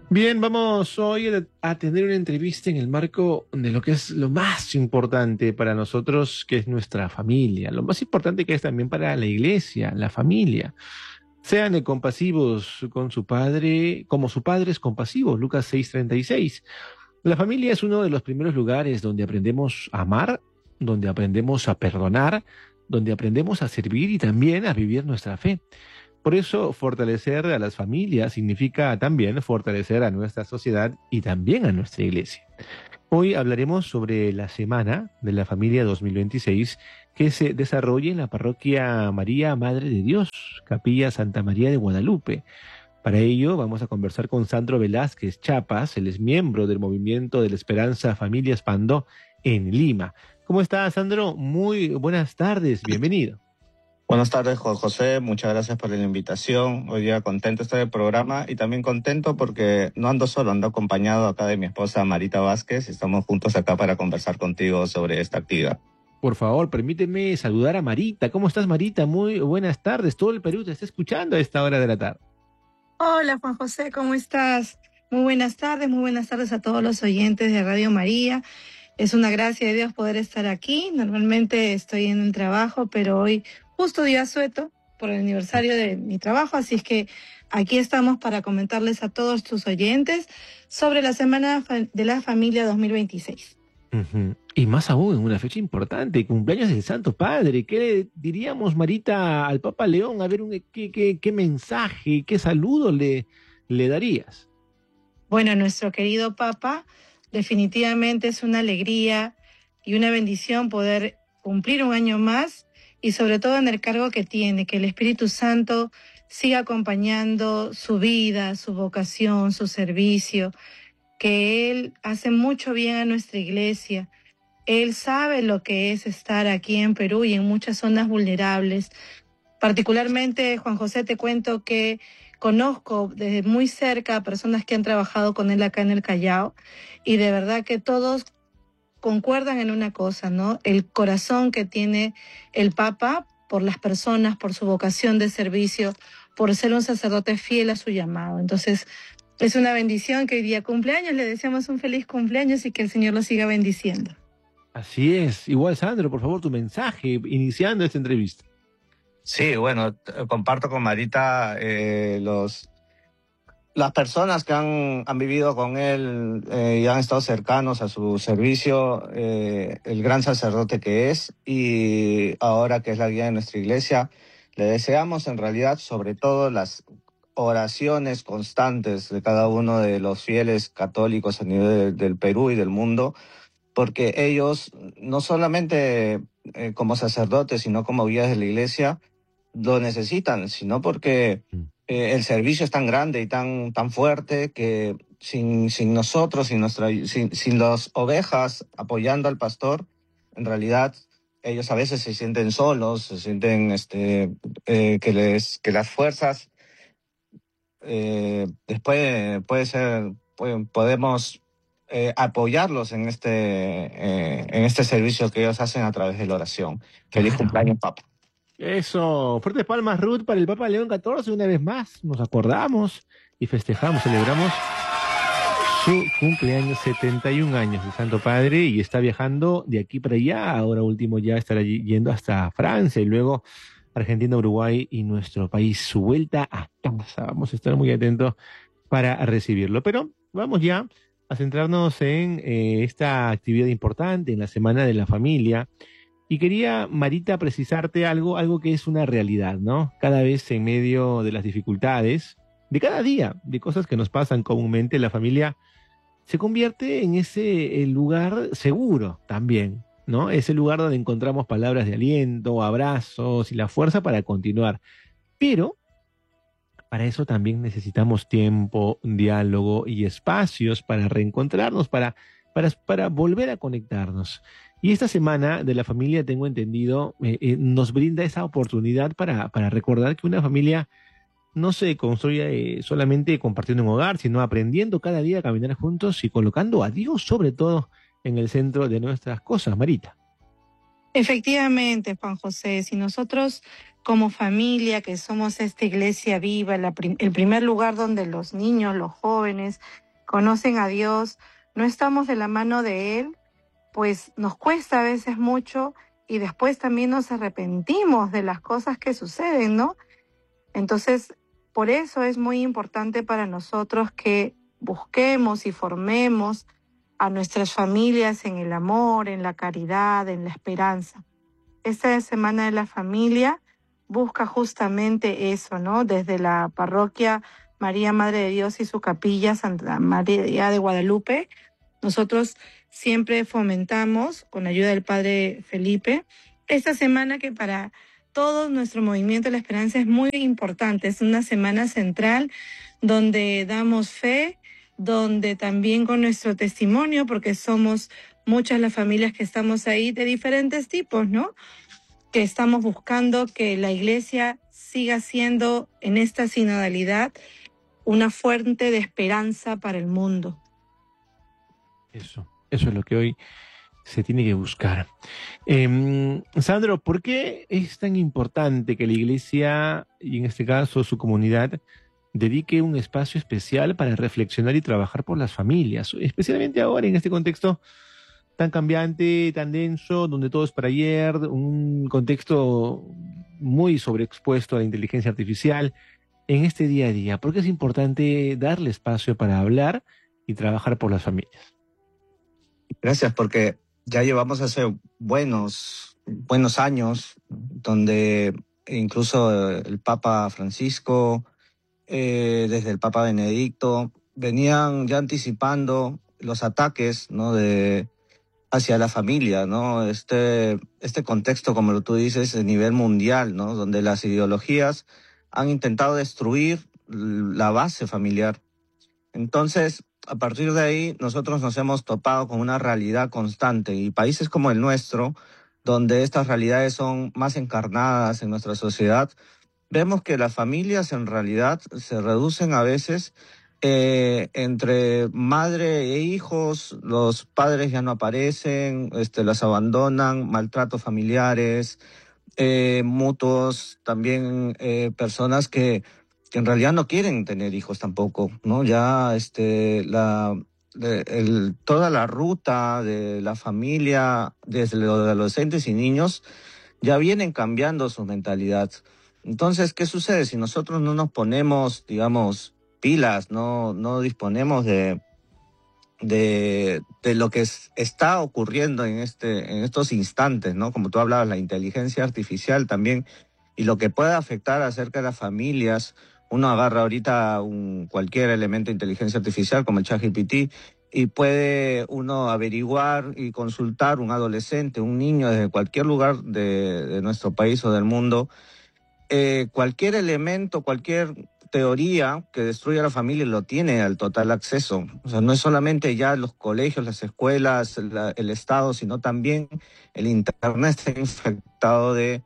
Bien, vamos hoy a tener una entrevista en el marco de lo que es lo más importante para nosotros, que es nuestra familia. Lo más importante que es también para la iglesia, la familia. Sean compasivos con su padre, como su padre es compasivo, Lucas 6:36. La familia es uno de los primeros lugares donde aprendemos a amar, donde aprendemos a perdonar, donde aprendemos a servir y también a vivir nuestra fe. Por eso, fortalecer a las familias significa también fortalecer a nuestra sociedad y también a nuestra iglesia. Hoy hablaremos sobre la Semana de la Familia 2026 que se desarrolla en la parroquia María Madre de Dios, Capilla Santa María de Guadalupe. Para ello vamos a conversar con Sandro Velázquez Chapas, él es miembro del Movimiento de la Esperanza Familia Espandó en Lima. ¿Cómo está, Sandro? Muy buenas tardes, bienvenido. Buenas tardes, Juan José. Muchas gracias por la invitación. Hoy día contento estoy del programa y también contento porque no ando solo, ando acompañado acá de mi esposa Marita Vázquez. Estamos juntos acá para conversar contigo sobre esta actividad. Por favor, permíteme saludar a Marita. ¿Cómo estás, Marita? Muy buenas tardes. Todo el Perú te está escuchando a esta hora de la tarde. Hola, Juan José, ¿cómo estás? Muy buenas tardes a todos los oyentes de Radio María. Es una gracia de Dios poder estar aquí. Normalmente estoy en el trabajo, pero hoy justo día asueto por el aniversario de mi trabajo, así es que aquí estamos para comentarles a todos tus oyentes sobre la Semana de la Familia 2026. Y más aún en una fecha importante, cumpleaños del Santo Padre. ¿Qué le diríamos, Marita, al Papa León? A ver, qué mensaje, qué saludo le darías. Bueno, nuestro querido Papa, definitivamente es una alegría y una bendición poder cumplir un año más y sobre todo en el cargo que tiene, que el Espíritu Santo siga acompañando su vida, su vocación, su servicio, que Él hace mucho bien a nuestra iglesia. Él sabe lo que es estar aquí en Perú y en muchas zonas vulnerables. Particularmente, Juan José, te cuento que conozco desde muy cerca a personas que han trabajado con él acá en el Callao y de verdad que todos concuerdan en una cosa, ¿no? El corazón que tiene el Papa por las personas, por su vocación de servicio, por ser un sacerdote fiel a su llamado. Entonces, es una bendición que hoy día cumpleaños, le deseamos un feliz cumpleaños y que el Señor lo siga bendiciendo. Así es. Igual, Sandro, por favor, tu mensaje iniciando esta entrevista. Sí, bueno, comparto con Marita las personas que han vivido con él y han estado cercanos a su servicio, el gran sacerdote que es y ahora que es la guía de nuestra iglesia, le deseamos en realidad sobre todo las oraciones constantes de cada uno de los fieles católicos a nivel del Perú y del mundo, porque ellos no solamente como sacerdotes, sino como guías de la iglesia, lo necesitan, sino porque el servicio es tan grande y tan fuerte que sin nosotros, sin las ovejas apoyando al pastor, en realidad ellos a veces se sienten solos, se sienten que las fuerzas después podemos apoyarlos en este servicio que ellos hacen a través de la oración. Feliz cumpleaños, Papa. Eso, fuertes palmas, Ruth, para el Papa León XIV. Una vez más, nos acordamos y festejamos, celebramos su cumpleaños, 71 años del Santo Padre, y está viajando de aquí para allá. Ahora último ya estará yendo hasta Francia y luego Argentina, Uruguay y nuestro país. Su vuelta a casa. Vamos a estar muy atentos para recibirlo. Pero vamos ya a centrarnos en esta actividad importante, en la Semana de la Familia. Y quería, Marita, precisarte algo que es una realidad, ¿no? Cada vez en medio de las dificultades, de cada día, de cosas que nos pasan comúnmente, la familia se convierte en ese lugar seguro también, ¿no? Ese lugar donde encontramos palabras de aliento, abrazos y la fuerza para continuar. Pero para eso también necesitamos tiempo, diálogo y espacios para reencontrarnos, para volver a conectarnos. Y esta semana de la familia, tengo entendido, nos brinda esa oportunidad para recordar que una familia no se construye solamente compartiendo un hogar, sino aprendiendo cada día a caminar juntos y colocando a Dios sobre todo en el centro de nuestras cosas, Marita. Efectivamente, Juan José, si nosotros como familia, que somos esta iglesia viva, el primer lugar donde los niños, los jóvenes conocen a Dios, no estamos de la mano de Él, pues nos cuesta a veces mucho y después también nos arrepentimos de las cosas que suceden, ¿no? Entonces, por eso es muy importante para nosotros que busquemos y formemos a nuestras familias en el amor, en la caridad, en la esperanza. Esta Semana de la Familia busca justamente eso, ¿no? Desde la parroquia María Madre de Dios y su capilla Santa María de Guadalupe, nosotros siempre fomentamos, con la ayuda del Padre Felipe, esta semana que para todo nuestro movimiento de la esperanza es muy importante. Es una semana central donde damos fe, donde también con nuestro testimonio, porque somos muchas las familias que estamos ahí de diferentes tipos, ¿no? Que estamos buscando que la iglesia siga siendo en esta sinodalidad una fuente de esperanza para el mundo. Eso es lo que hoy se tiene que buscar. Sandro, ¿por qué es tan importante que la iglesia, y en este caso su comunidad, dedique un espacio especial para reflexionar y trabajar por las familias, especialmente ahora en este contexto tan cambiante, tan denso, donde todo es para ayer, un contexto muy sobreexpuesto a la inteligencia artificial en este día a día? ¿Por qué es importante darle espacio para hablar y trabajar por las familias? Gracias, porque ya llevamos hace buenos años donde incluso el Papa Francisco, desde el Papa Benedicto, venían ya anticipando los ataques, ¿no?, hacia la familia, ¿no? Este contexto, como tú dices, a nivel mundial, ¿no?, donde las ideologías han intentado destruir la base familiar. Entonces, a partir de ahí, nosotros nos hemos topado con una realidad constante, y países como el nuestro, donde estas realidades son más encarnadas en nuestra sociedad, vemos que las familias en realidad se reducen a veces entre madre e hijos. Los padres ya no aparecen, los abandonan, maltratos familiares, mutuos, también personas que en realidad no quieren tener hijos tampoco, ¿no? Ya toda la ruta de la familia, desde los adolescentes y niños, ya vienen cambiando su mentalidad. Entonces, ¿qué sucede? Si nosotros no nos ponemos, digamos, pilas, no disponemos de lo que está ocurriendo en estos instantes, ¿no? Como tú hablabas, la inteligencia artificial también, y lo que puede afectar acerca de las familias. Uno agarra ahorita cualquier elemento de inteligencia artificial como el ChatGPT y puede uno averiguar y consultar un adolescente, un niño desde cualquier lugar de nuestro país o del mundo, cualquier elemento, cualquier teoría que destruya a la familia lo tiene al total acceso. O sea, no es solamente ya los colegios, las escuelas, el Estado, sino también el Internet está infectado de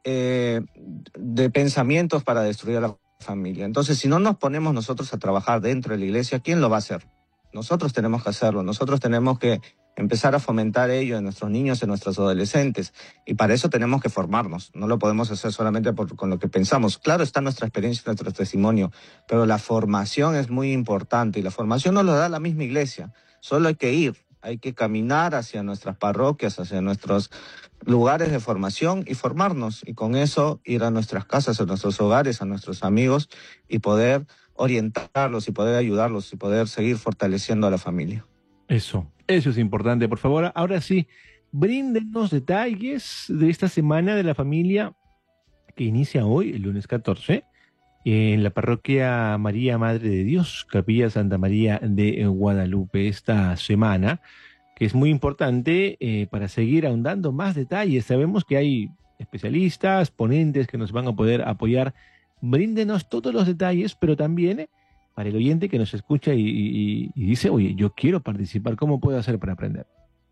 pensamientos para destruir a la familia. Entonces, si no nos ponemos nosotros a trabajar dentro de la iglesia, ¿quién lo va a hacer? Nosotros tenemos que hacerlo, nosotros tenemos que empezar a fomentar ello en nuestros niños, en nuestros adolescentes, y para eso tenemos que formarnos. No lo podemos hacer solamente con lo que pensamos. Claro, está nuestra experiencia, nuestro testimonio, pero la formación es muy importante, y la formación no lo da la misma iglesia. Solo hay que ir, hay que caminar hacia nuestras parroquias, hacia nuestros lugares de formación y formarnos, y con eso ir a nuestras casas, a nuestros hogares, a nuestros amigos, y poder orientarlos y poder ayudarlos y poder seguir fortaleciendo a la familia. Eso es importante. Por favor, ahora sí, bríndenos detalles de esta Semana de la Familia que inicia hoy, el lunes 14, en la parroquia María Madre de Dios, Capilla Santa María de Guadalupe. Esta semana, que es muy importante para seguir ahondando más detalles. Sabemos que hay especialistas, ponentes que nos van a poder apoyar. Bríndenos todos los detalles, pero también para el oyente que nos escucha y dice, oye, yo quiero participar, ¿cómo puedo hacer para aprender?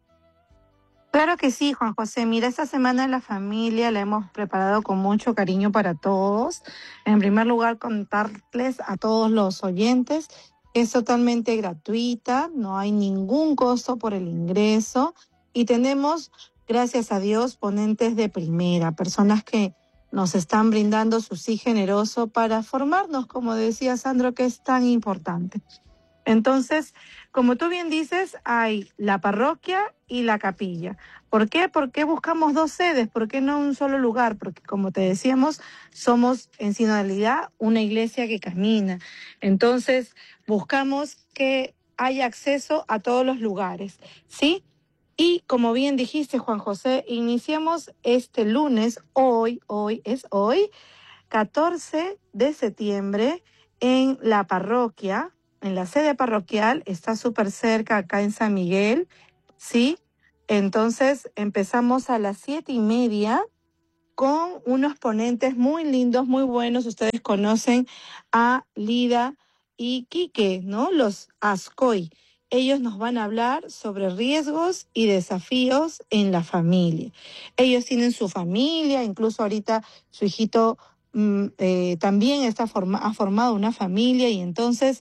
Claro que sí, Juan José. Mira, esta Semana de la Familia la hemos preparado con mucho cariño para todos. En primer lugar, contarles a todos los oyentes que es totalmente gratuita, no hay ningún costo por el ingreso, y tenemos, gracias a Dios, ponentes de primera, personas que nos están brindando su sí generoso para formarnos, como decía Sandro, que es tan importante. Entonces, como tú bien dices, hay la parroquia y la capilla. ¿Por qué? ¿Por qué buscamos dos sedes? ¿Por qué no un solo lugar? Porque, como te decíamos, somos en sinodalidad una iglesia que camina. Entonces, buscamos que haya acceso a todos los lugares, ¿sí? Y como bien dijiste, Juan José, iniciamos este lunes, hoy, 14 de septiembre, en la parroquia, en la sede parroquial, está súper cerca acá en San Miguel, ¿sí? Entonces empezamos a las 7:30 con unos ponentes muy lindos, muy buenos. Ustedes conocen a Lida y Quique, ¿no? Los Ascoy. Ellos nos van a hablar sobre riesgos y desafíos en la familia. Ellos tienen su familia, incluso ahorita su hijito también ha formado una familia y entonces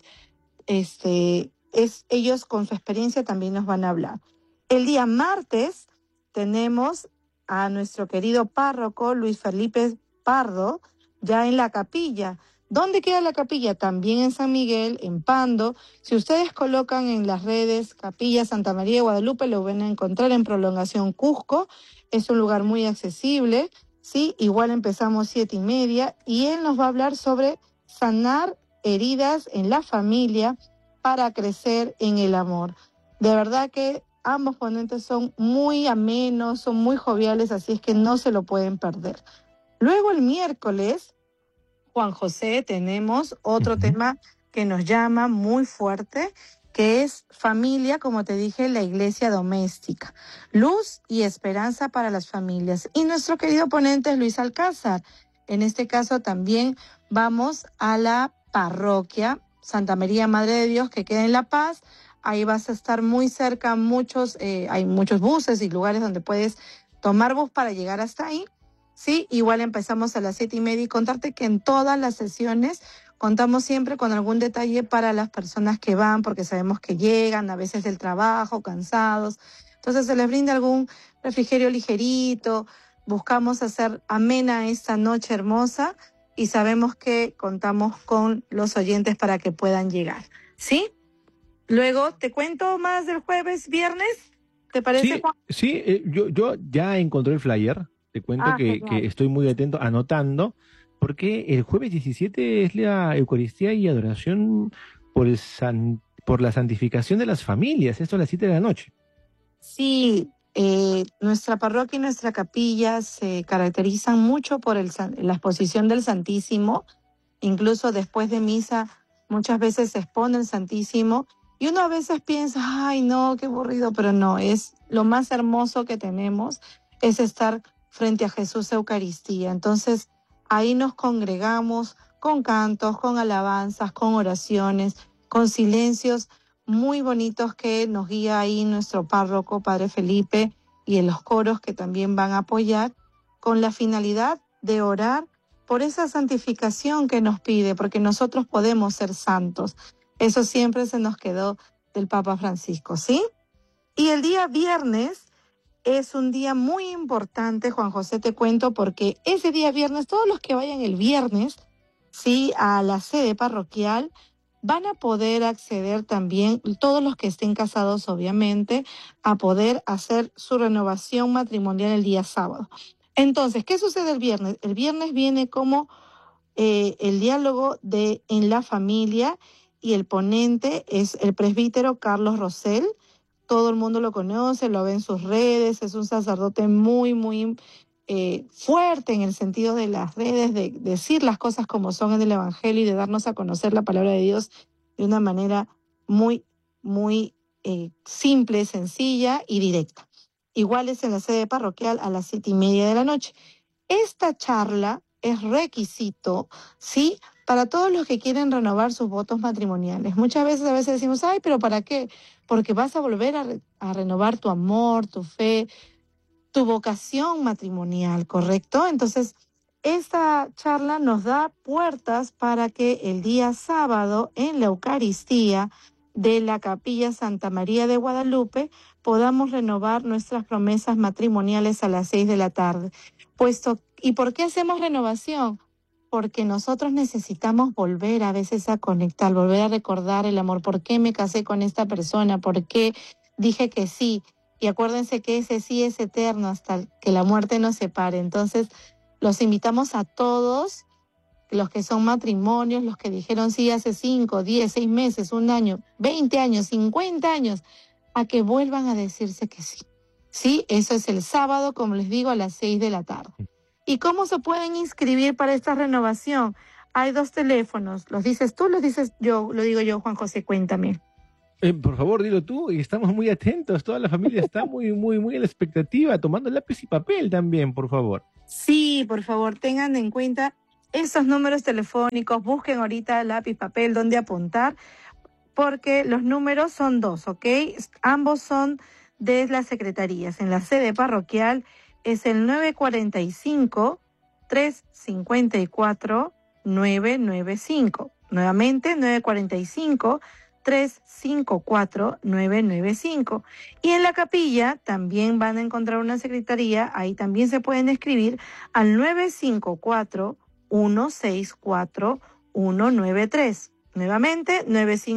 ellos con su experiencia también nos van a hablar. El día martes tenemos a nuestro querido párroco Luis Felipe Pardo, ya en la capilla. ¿Dónde queda la capilla? También en San Miguel, en Pando. Si ustedes colocan en las redes Capilla Santa María de Guadalupe, lo van a encontrar en Prolongación Cusco. Es un lugar muy accesible, ¿sí? Igual empezamos 7:30 y él nos va a hablar sobre sanar heridas en la familia para crecer en el amor. De verdad que ambos ponentes son muy amenos, son muy joviales, así es que no se lo pueden perder. Luego el miércoles, Juan José, tenemos otro tema que nos llama muy fuerte, que es familia, como te dije, la iglesia doméstica. Luz y esperanza para las familias. Y nuestro querido ponente es Luis Alcázar. En este caso también vamos a la parroquia Santa María Madre de Dios, que queda en La Paz. Ahí vas a estar muy cerca, hay muchos buses y lugares donde puedes tomar bus para llegar hasta ahí. Sí, igual empezamos a las 7:30 y contarte que en todas las sesiones contamos siempre con algún detalle para las personas que van, porque sabemos que llegan a veces del trabajo, cansados. Entonces se les brinda algún refrigerio ligerito, buscamos hacer amena esta noche hermosa y sabemos que contamos con los oyentes para que puedan llegar, ¿sí? Luego, ¿te cuento más del jueves, viernes? ¿Te parece, Sí, Juan? sí, yo ya encontré el flyer. Te cuento que Genial. estoy muy atento, anotando, porque el jueves 17 es la Eucaristía y adoración por la santificación de las familias. Esto a las 7 de la noche. Sí, nuestra parroquia y nuestra capilla se caracterizan mucho por la exposición del Santísimo. Incluso después de misa muchas veces se expone el Santísimo y uno a veces piensa, ay no, qué aburrido, pero no, es lo más hermoso que tenemos, es estar frente a Jesús Eucaristía. Entonces ahí nos congregamos con cantos, con alabanzas, con oraciones, con silencios muy bonitos que nos guía ahí nuestro párroco, Padre Felipe, y en los coros que también van a apoyar, con la finalidad de orar por esa santificación que nos pide, porque nosotros podemos ser santos. Eso siempre se nos quedó del Papa Francisco, ¿sí? Y el día viernes es un día muy importante, Juan José, te cuento, porque ese día viernes, todos los que vayan el viernes, sí, a la sede parroquial, van a poder acceder también, todos los que estén casados, obviamente, a poder hacer su renovación matrimonial el día sábado. Entonces, ¿qué sucede el viernes? El viernes viene como el diálogo en la familia y el ponente es el presbítero Carlos Rosell. Todo el mundo lo conoce, lo ve en sus redes, es un sacerdote muy fuerte en el sentido de las redes, de decir las cosas como son en el Evangelio y de darnos a conocer la palabra de Dios de una manera muy simple, sencilla y directa. Igual es en la sede parroquial a las 7:30 de la noche. Esta charla es requisito, ¿sí? Para todos los que quieren renovar sus votos matrimoniales. Muchas veces, a veces decimos, ay, pero ¿para qué? Porque vas a volver a renovar tu amor, tu fe, tu vocación matrimonial, ¿correcto? Entonces, esta charla nos da puertas para que el día sábado en la Eucaristía de la Capilla Santa María de Guadalupe podamos renovar nuestras promesas matrimoniales a las 6 de la tarde, puesto ¿Y por qué hacemos renovación? Porque nosotros necesitamos volver a veces a conectar, volver a recordar el amor. ¿Por qué me casé con esta persona? ¿Por qué dije que sí? Y acuérdense que ese sí es eterno hasta que la muerte nos separe. Entonces, los invitamos a todos, los que son matrimonios, los que dijeron sí hace 5, 10, 6 meses, 1 año, 20 años, 50 años, a que vuelvan a decirse que sí. Sí, eso es el sábado, como les digo, a las 6 de la tarde. ¿Y cómo se pueden inscribir para esta renovación? Hay 2 teléfonos. ¿Los dices tú, los dices yo? Lo digo yo, Juan José, cuéntame. Por favor, dilo tú, y estamos muy atentos. Toda la familia está muy a la expectativa, tomando lápiz y papel también, por favor. Sí, por favor, tengan en cuenta esos números telefónicos. Busquen ahorita lápiz, papel, donde apuntar, porque los números son 2, ¿ok? Ambos son de las secretarías. En la sede parroquial es el 945-354-995. Nuevamente, 945-354-995. Y en la capilla también van a encontrar una secretaría. Ahí también se pueden escribir al 954-164-193. Nuevamente,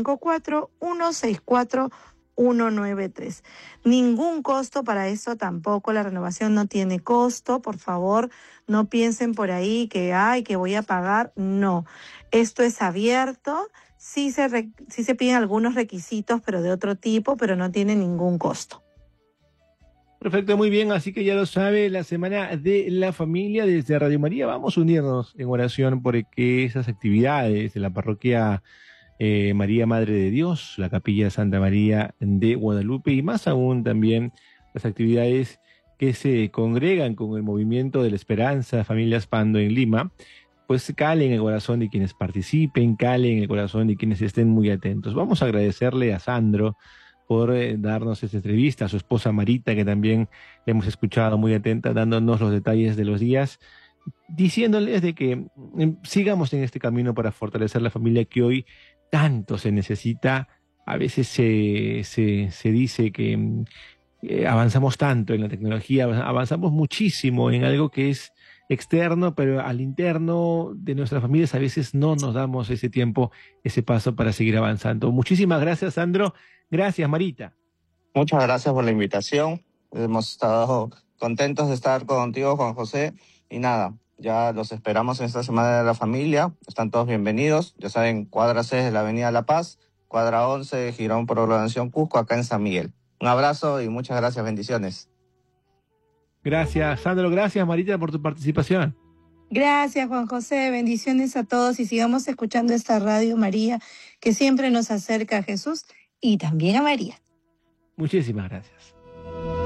954-164-193. Ningún costo para eso tampoco. La renovación no tiene costo. Por favor, no piensen por ahí que voy a pagar. No, esto es abierto. Sí se piden algunos requisitos, pero de otro tipo, pero no tiene ningún costo. Perfecto, muy bien, así que ya lo sabe, la Semana de la Familia desde Radio María, vamos a unirnos en oración por que esas actividades de la parroquia María Madre de Dios, la Capilla Santa María de Guadalupe y más aún también las actividades que se congregan con el movimiento de la Esperanza Familias Pando en Lima, pues calen en el corazón de quienes participen, calen en el corazón de quienes estén muy atentos. Vamos a agradecerle a Sandro por darnos esta entrevista, a su esposa Marita, que también le hemos escuchado muy atenta, dándonos los detalles de los días, diciéndoles de que sigamos en este camino para fortalecer la familia que hoy tanto se necesita. A veces se dice que avanzamos tanto en la tecnología, avanzamos muchísimo en algo que es externo, pero al interno de nuestras familias a veces no nos damos ese tiempo, ese paso para seguir avanzando. Muchísimas gracias, Sandro. Gracias, Marita. Muchas gracias por la invitación. Hemos estado contentos de estar contigo, Juan José. Y nada, ya los esperamos en esta Semana de la Familia. Están todos bienvenidos. Ya saben, cuadra 6 de la Avenida La Paz, cuadra 11 de Girón Programación Cusco, acá en San Miguel. Un abrazo y muchas gracias. Bendiciones. Gracias, Sandro. Gracias, Marita, por tu participación. Gracias, Juan José. Bendiciones a todos y sigamos escuchando esta Radio María que siempre nos acerca a Jesús y también a María. Muchísimas gracias.